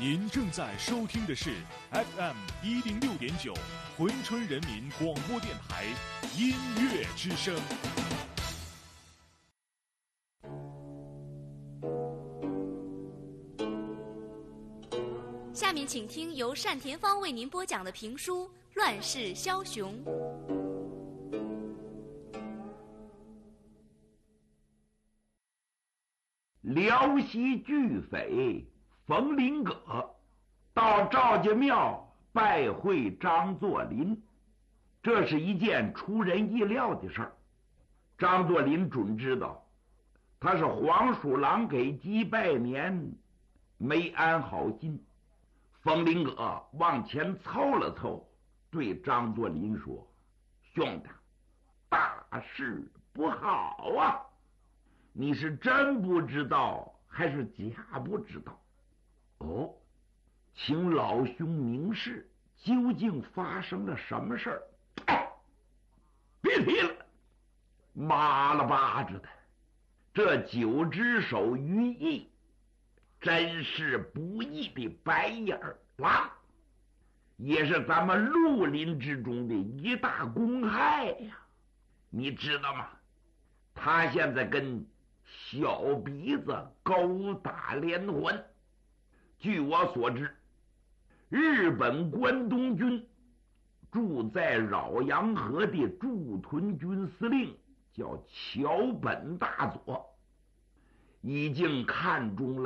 您正在收听的是 FM106.9珲春人民广播电台音乐之声。 下面请听由单田芳为您播讲的评书《乱世枭雄》。 辽西巨匪冯林葛到赵家庙拜会张作霖，这是一件出人意料的事儿。张作霖准知道他是黄鼠狼给鸡拜年，没安好心。冯林葛往前凑了凑，对张作霖说：“兄弟，大事不好啊！你是真不知道还是假不知道？哦，请老兄明示，究竟发生了什么事儿？”哎，别提了，麻了巴着的，这九只手于毅真是不义的白眼狼，也是咱们绿林之中的一大公害呀！你知道吗？他现在跟小鼻子勾打连环。据我所知，日本关东军住在饶阳河的驻屯军司令叫桥本大佐，已经看中了